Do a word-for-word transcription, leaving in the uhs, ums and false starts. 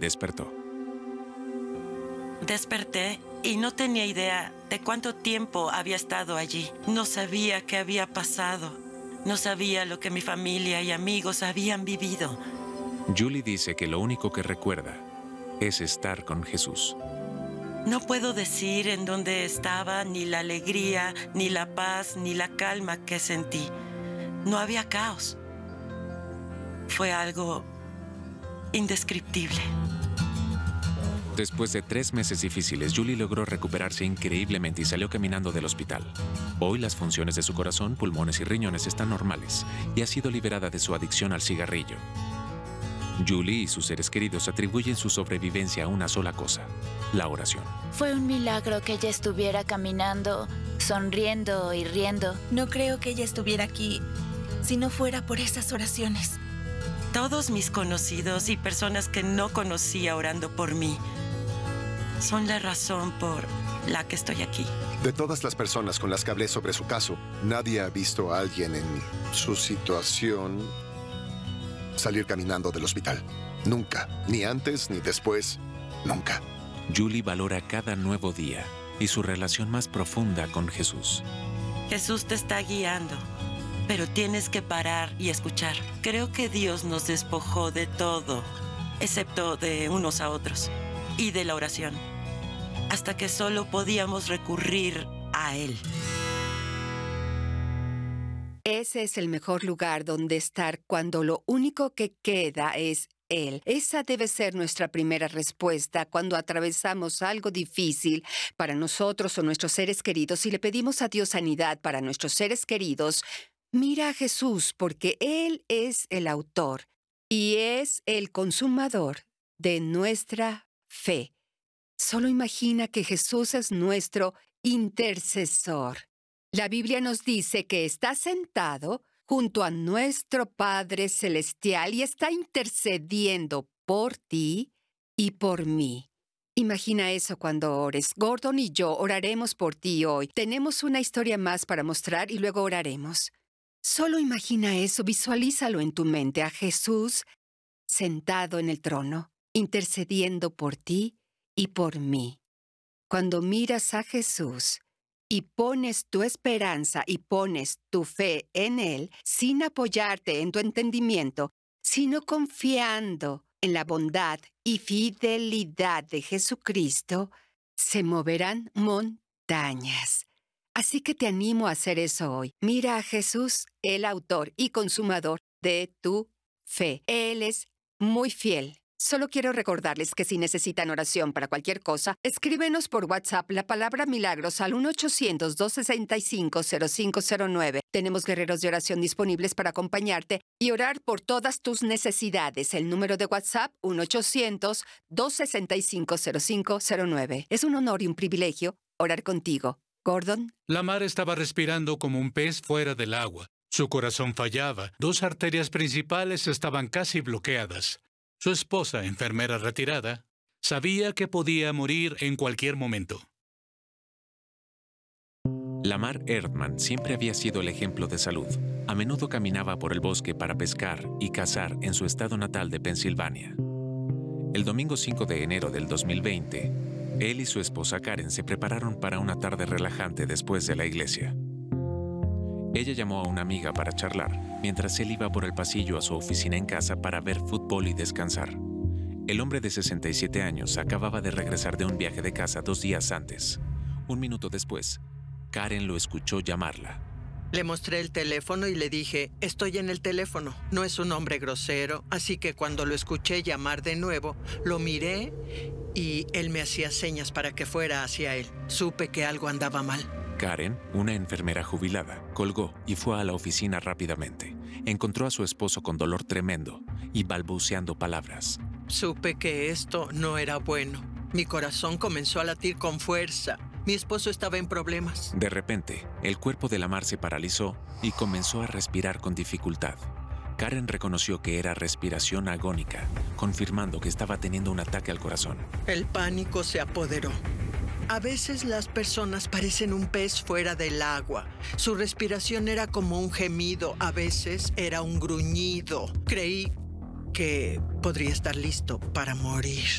despertó. Desperté y no tenía idea de cuánto tiempo había estado allí. No sabía qué había pasado. No sabía lo que mi familia y amigos habían vivido. Julie dice que lo único que recuerda es estar con Jesús. No puedo decir en dónde estaba, ni la alegría, ni la paz, ni la calma que sentí. No había caos. Fue algo indescriptible. Después de tres meses difíciles, Julie logró recuperarse increíblemente y salió caminando del hospital. Hoy las funciones de su corazón, pulmones y riñones están normales y ha sido liberada de su adicción al cigarrillo. Julie y sus seres queridos atribuyen su sobrevivencia a una sola cosa: la oración. Fue un milagro que ella estuviera caminando, sonriendo y riendo. No creo que ella estuviera aquí si no fuera por esas oraciones. Todos mis conocidos y personas que no conocía orando por mí son la razón por la que estoy aquí. De todas las personas con las que hablé sobre su caso, nadie ha visto a alguien en su situación salir caminando del hospital. Nunca. Ni antes ni después. Nunca. Julie valora cada nuevo día y su relación más profunda con Jesús. Jesús te está guiando, pero tienes que parar y escuchar. Creo que Dios nos despojó de todo, excepto de unos a otros, y de la oración, hasta que solo podíamos recurrir a Él. Ese es el mejor lugar donde estar cuando lo único que queda es Él. Esa debe ser nuestra primera respuesta cuando atravesamos algo difícil para nosotros o nuestros seres queridos y le pedimos a Dios sanidad para nuestros seres queridos. Mira a Jesús, porque Él es el autor y es el consumador de nuestra fe. Solo imagina que Jesús es nuestro intercesor. La Biblia nos dice que está sentado junto a nuestro Padre Celestial y está intercediendo por ti y por mí. Imagina eso cuando ores. Gordon y yo oraremos por ti hoy. Tenemos una historia más para mostrar y luego oraremos. Solo imagina eso, visualízalo en tu mente, a Jesús sentado en el trono, intercediendo por ti y por mí. Cuando miras a Jesús y pones tu esperanza y pones tu fe en Él, sin apoyarte en tu entendimiento, sino confiando en la bondad y fidelidad de Jesucristo, se moverán montañas. Así que te animo a hacer eso hoy. Mira a Jesús, el autor y consumador de tu fe. Él es muy fiel. Solo quiero recordarles que si necesitan oración para cualquier cosa, escríbenos por WhatsApp la palabra milagros al uno ochocientos, dos sesenta y cinco, cero cinco cero nueve. Tenemos guerreros de oración disponibles para acompañarte y orar por todas tus necesidades. El número de WhatsApp, uno ochocientos, dos sesenta y cinco, cero cinco cero nueve. Es un honor y un privilegio orar contigo. Gordon. Lamar estaba respirando como un pez fuera del agua. Su corazón fallaba. Dos arterias principales estaban casi bloqueadas. Su esposa, enfermera retirada, sabía que podía morir en cualquier momento. Lamar Erdman siempre había sido el ejemplo de salud. A menudo caminaba por el bosque para pescar y cazar en su estado natal de Pensilvania. El domingo cinco de enero del dos mil veinte, él y su esposa Karen se prepararon para una tarde relajante después de la iglesia. Ella llamó a una amiga para charlar, mientras él iba por el pasillo a su oficina en casa para ver fútbol y descansar. El hombre de sesenta y siete años acababa de regresar de un viaje de casa dos días antes. Un minuto después, Karen lo escuchó llamarla. Le mostré el teléfono y le dije, estoy en el teléfono. No es un hombre grosero, así que cuando lo escuché llamar de nuevo, lo miré y él me hacía señas para que fuera hacia él. Supe que algo andaba mal. Karen, una enfermera jubilada, colgó y fue a la oficina rápidamente. Encontró a su esposo con dolor tremendo y balbuceando palabras. Supe que esto no era bueno. Mi corazón comenzó a latir con fuerza. Mi esposo estaba en problemas. De repente, el cuerpo de Lamar se paralizó y comenzó a respirar con dificultad. Karen reconoció que era respiración agónica, confirmando que estaba teniendo un ataque al corazón. El pánico se apoderó. A veces las personas parecen un pez fuera del agua. Su respiración era como un gemido, a veces era un gruñido. Creí que podría estar listo para morir.